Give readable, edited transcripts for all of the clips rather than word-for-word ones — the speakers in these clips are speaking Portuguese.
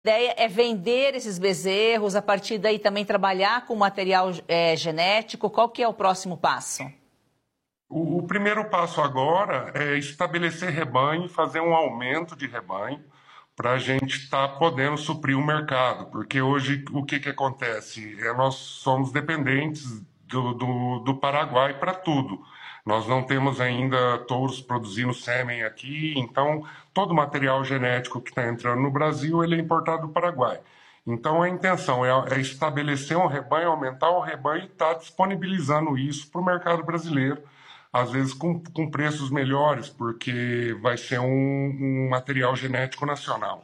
A ideia é vender esses bezerros, a partir daí também trabalhar com material genético. Qual que é o próximo passo? O primeiro passo agora é estabelecer rebanho, fazer um aumento de rebanho para a gente estar podendo suprir o mercado, porque hoje o que acontece? Nós somos dependentes do Paraguai para tudo. Nós não temos ainda touros produzindo sêmen aqui, então todo o material genético que está entrando no Brasil ele é importado do Paraguai. Então a intenção é estabelecer um rebanho, aumentar o rebanho e estar disponibilizando isso para o mercado brasileiro, às vezes com preços melhores, porque vai ser um material genético nacional.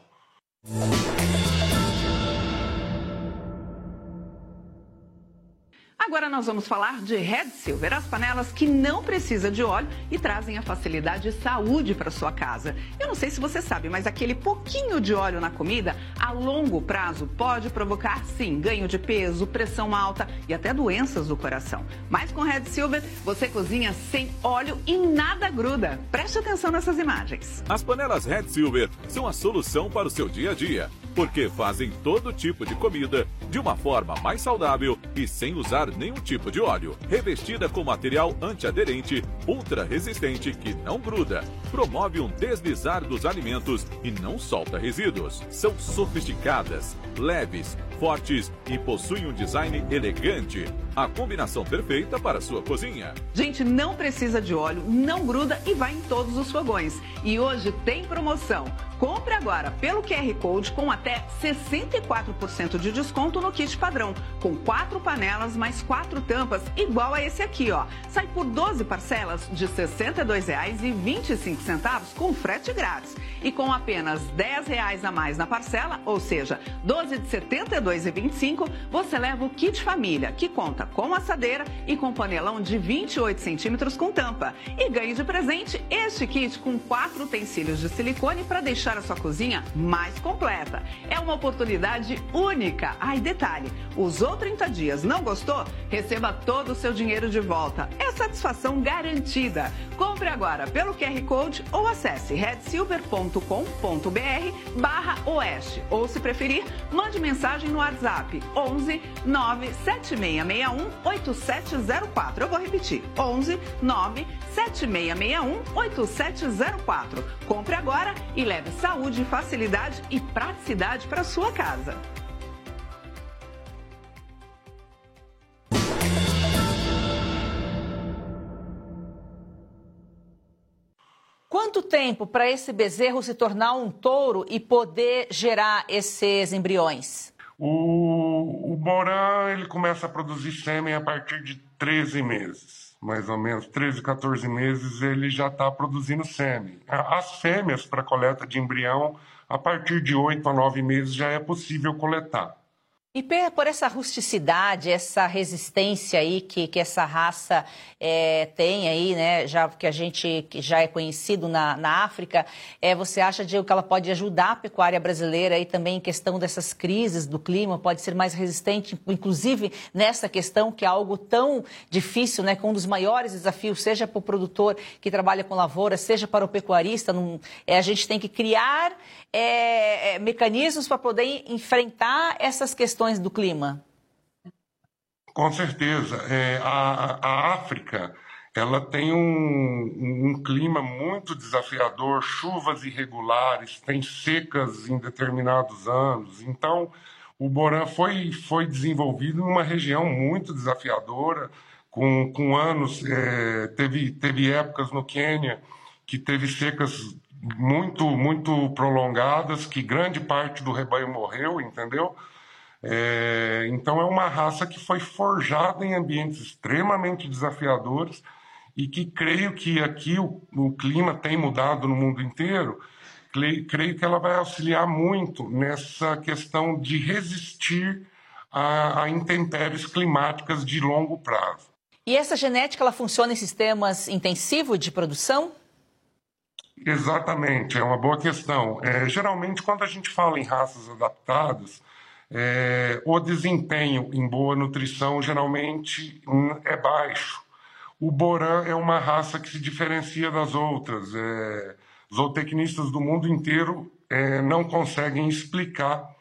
Agora nós vamos falar de Red Silver, as panelas que não precisam de óleo e trazem a facilidade e saúde para sua casa. Eu não sei se você sabe, mas aquele pouquinho de óleo na comida, a longo prazo, pode provocar, sim, ganho de peso, pressão alta e até doenças do coração. Mas com Red Silver, você cozinha sem óleo e nada gruda. Preste atenção nessas imagens. As panelas Red Silver são a solução para o seu dia a dia, porque fazem todo tipo de comida de uma forma mais saudável e sem usar nenhum tipo de óleo. Revestida com material antiaderente, ultra resistente que não gruda, promove um deslizar dos alimentos e não solta resíduos. São sofisticadas, leves, fortes e possuem um design elegante. A combinação perfeita para a sua cozinha. Gente, não precisa de óleo, não gruda e vai em todos os fogões. E hoje tem promoção. Compre agora pelo QR Code com até 64% de desconto no kit padrão, com 4 panelas mais 4 tampas, igual a esse aqui, ó. Sai por 12 parcelas de R$ 62,25 com frete grátis. E com apenas R$ 10 a mais na parcela, ou seja, 12 de R$ 72,25, você leva o kit família, que conta com assadeira e com panelão de 28 centímetros com tampa. E ganhe de presente este kit com 4 utensílios de silicone para deixar a sua cozinha mais completa. É uma oportunidade única. Ai, detalhe, usou 30 dias, não gostou? Receba todo o seu dinheiro de volta. É satisfação garantida. Compre agora pelo QR Code ou acesse redsilver.com.br/oeste. Ou, se preferir, mande mensagem no WhatsApp 11 97661 8704. Eu vou repetir, 11 97661 8704. Compre agora e leve saúde, facilidade e praticidade para sua casa. Quanto tempo para esse bezerro se tornar um touro e poder gerar esses embriões? O Borã, ele começa a produzir sêmen a partir de 13 meses. Mais ou menos 13, 14 meses ele já está produzindo sêmen. As fêmeas para coleta de embrião, a partir de 8 a 9 meses já é possível coletar. E por essa rusticidade, essa resistência aí que essa raça tem aí, né, já, que a gente que já é conhecido na África, você acha, Diego, que ela pode ajudar a pecuária brasileira aí também em questão dessas crises do clima, pode ser mais resistente, inclusive nessa questão que é algo tão difícil, né, com um dos maiores desafios, seja para o produtor que trabalha com lavoura, seja para o pecuarista, a gente tem que criar mecanismos para poder enfrentar essas questões do clima? Com certeza. A África, ela tem um clima muito desafiador, chuvas irregulares, tem secas em determinados anos. Então, o Borã foi desenvolvido em uma região muito desafiadora, com anos, teve épocas no Quênia que teve secas muito prolongadas, que grande parte do rebanho morreu, entendeu? Então é uma raça que foi forjada em ambientes extremamente desafiadores e que creio que aqui o clima tem mudado no mundo inteiro, creio que ela vai auxiliar muito nessa questão de resistir a intempéries climáticas de longo prazo. E essa genética, ela funciona em sistemas intensivos de produção? Exatamente, é uma boa questão. Geralmente, quando a gente fala em raças adaptadas, o desempenho em boa nutrição geralmente é baixo. O Borã é uma raça que se diferencia das outras. Zootecnistas do mundo inteiro não conseguem explicar